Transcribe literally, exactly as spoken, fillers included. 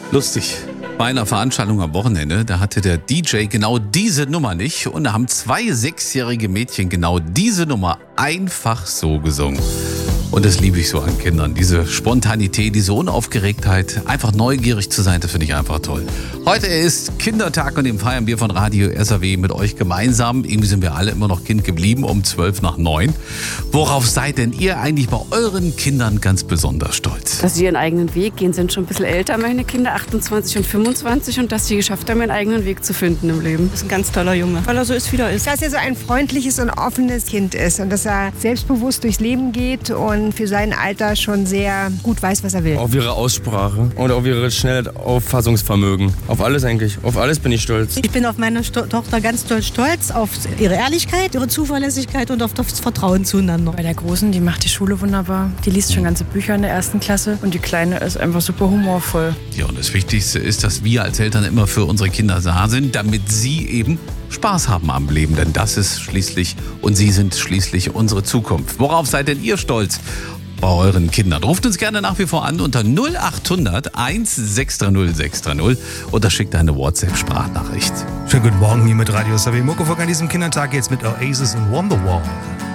Lustig. Bei einer Veranstaltung am Wochenende, da hatte der D J genau diese Nummer nicht und da haben zwei sechsjährige Mädchen genau diese Nummer einfach so gesungen. Und das liebe ich so an Kindern, diese Spontanität, diese Unaufgeregtheit, einfach neugierig zu sein, das finde ich einfach toll. Heute ist Kindertag und den feiern wir von Radio S R W mit euch gemeinsam. Irgendwie sind wir alle immer noch Kind geblieben, um zwölf nach neun. Worauf seid denn ihr eigentlich bei euren Kindern ganz besonders stolz? Dass sie ihren eigenen Weg gehen, sind schon ein bisschen älter, meine Kinder, achtundzwanzig und fünfundzwanzig, und dass sie geschafft haben, ihren eigenen Weg zu finden im Leben. Das ist ein ganz toller Junge, weil er so ist, wie er ist. Dass er so ein freundliches und offenes Kind ist und dass er selbstbewusst durchs Leben geht und für sein Alter schon sehr gut weiß, was er will. Auf ihre Aussprache und auf ihre schnelle Auffassungsvermögen. Auf alles eigentlich. Auf alles bin ich stolz. Ich bin auf meine Sto- Tochter ganz doll stolz, auf ihre Ehrlichkeit, ihre Zuverlässigkeit und auf das Vertrauen zueinander. Bei der Großen, die macht die Schule wunderbar. Die liest schon ganze Bücher in der ersten Klasse und die Kleine ist einfach super humorvoll. Ja, und das Wichtigste ist, dass wir als Eltern immer für unsere Kinder da sind, damit sie eben Spaß haben am Leben. Denn das ist schließlich, und sie sind schließlich unsere Zukunft. Worauf seid denn ihr stolz bei euren Kindern? Ruft uns gerne nach wie vor an unter null acht hundert sechshundertsechzig sechshundertdreißig oder schickt eine WhatsApp-Sprachnachricht. Schönen guten Morgen hier mit Radio S R W Muckefuck. An diesem Kindertag geht's mit Oasis und Wonderwall.